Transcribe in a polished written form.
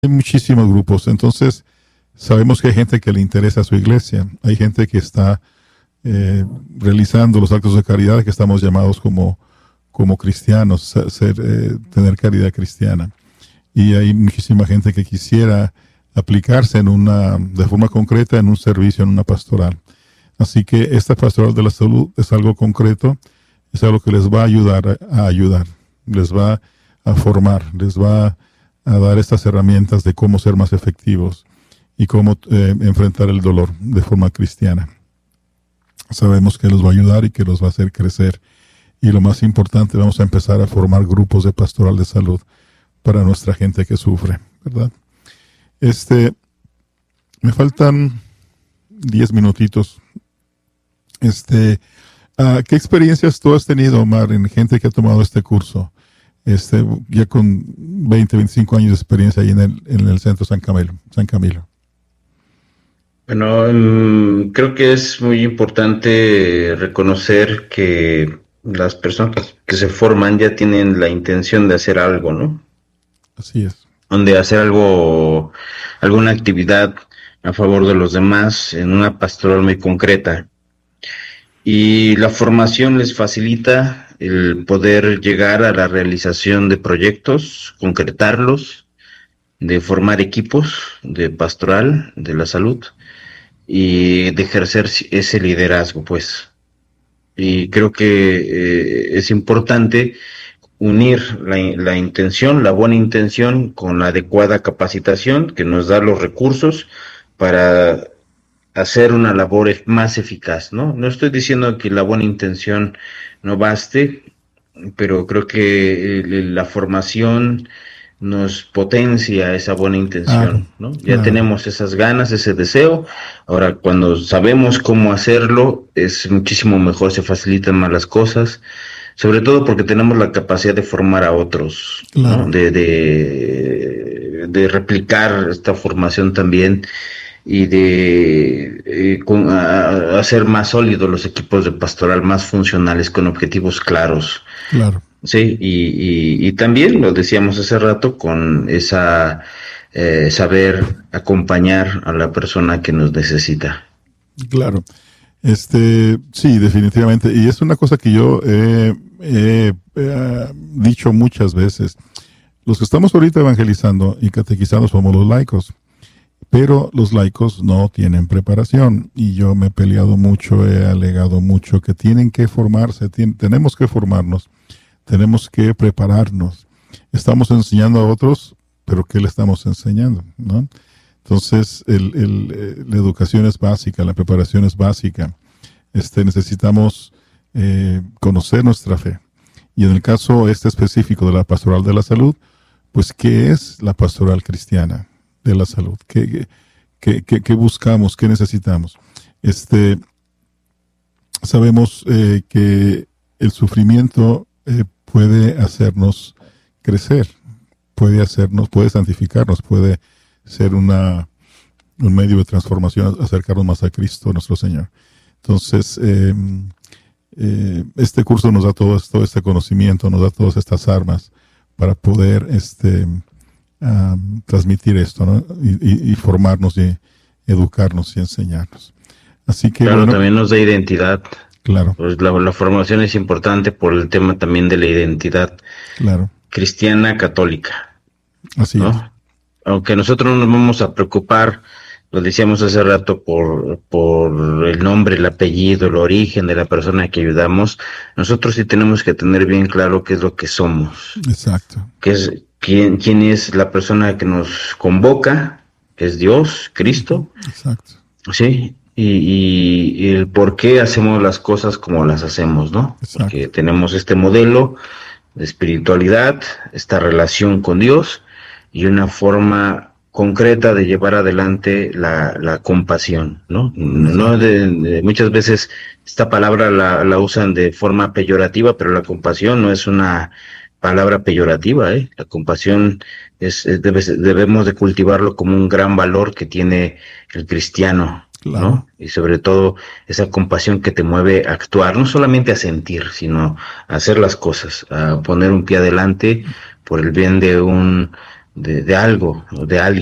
Hay muchísimos grupos, entonces sabemos que hay gente que le interesa a su iglesia, hay gente que está realizando los actos de caridad que estamos llamados como cristianos, tener caridad cristiana. Y hay muchísima gente que quisiera aplicarse de forma concreta en un servicio, en una pastoral. Así que esta pastoral de la salud es algo concreto, es algo que les va a ayudar, les va a formar, les va a dar estas herramientas de cómo ser más efectivos y cómo enfrentar el dolor de forma cristiana. Sabemos que los va a ayudar y que los va a hacer crecer. Y lo más importante, vamos a empezar a formar grupos de pastoral de salud para nuestra gente que sufre, ¿verdad? Me faltan 10 minutitos. ¿Qué experiencias tú has tenido, Omar, en gente que ha tomado este curso? Ya con 20, 25 años de experiencia ahí en el centro San Camilo. Bueno, creo que es muy importante reconocer que las personas que se forman ya tienen la intención de hacer algo, ¿no? Así es. De hacer algo, alguna actividad a favor de los demás en una pastoral muy concreta. Y la formación les facilita el poder llegar a la realización de proyectos, concretarlos, de formar equipos de pastoral de la salud y de ejercer ese liderazgo, pues. Y creo que es importante unir la intención, la buena intención, con la adecuada capacitación que nos da los recursos para hacer una labor más eficaz, ¿no? No estoy diciendo que la buena intención no baste, pero creo que la formación nos potencia esa buena intención, ¿no? Ya tenemos esas ganas, ese deseo. Ahora, cuando sabemos cómo hacerlo, es muchísimo mejor, se facilitan más las cosas, sobre todo porque tenemos la capacidad de formar a otros, ¿no? De replicar esta formación también y de hacer más sólidos los equipos de pastoral, más funcionales, con objetivos claros. Claro. Sí, y también lo decíamos hace rato, con esa saber acompañar a la persona que nos necesita. Claro. Sí, definitivamente. Y es una cosa que yo he dicho muchas veces. Los que estamos ahorita evangelizando y catequizando somos los laicos, pero los laicos no tienen preparación. Y yo me he peleado mucho, he alegado mucho que tienen que formarse, tenemos que formarnos. Tenemos que prepararnos. Estamos enseñando a otros, pero ¿qué le estamos enseñando? ¿No? Entonces, la educación es básica, la preparación es básica. Necesitamos conocer nuestra fe. Y en el caso específico de la pastoral de la salud, pues, ¿qué es la pastoral cristiana de la salud? ¿Qué buscamos? ¿Qué necesitamos? Sabemos que el sufrimiento puede hacernos crecer, puede santificarnos, puede ser un medio de transformación, acercarnos más a Cristo nuestro Señor. Entonces, este curso nos da todo este conocimiento, nos da todas estas armas para poder transmitir esto, ¿no? Y formarnos y educarnos y enseñarnos. Así que, claro, también nos da identidad. Claro. Pues la formación es importante por el tema también de la identidad, claro, cristiana católica. Así ¿no? es. Aunque nosotros no nos vamos a preocupar, lo decíamos hace rato, por el nombre, el apellido, el origen de la persona que ayudamos, nosotros sí tenemos que tener bien claro qué es lo que somos. Exacto. Que es quién es la persona que nos convoca, que es Dios, Cristo. Exacto. Sí. Y el por qué hacemos las cosas como las hacemos, ¿no? Exacto. Porque tenemos este modelo de espiritualidad, esta relación con Dios y una forma concreta de llevar adelante la compasión, ¿no? No muchas veces esta palabra la usan de forma peyorativa, pero la compasión no es una palabra peyorativa, ¿eh? La compasión debemos de cultivarlo como un gran valor que tiene el cristiano. Claro. ¿No? Y sobre todo esa compasión que te mueve a actuar, no solamente a sentir, sino a hacer las cosas, a poner un pie adelante por el bien de un de algo o de alguien.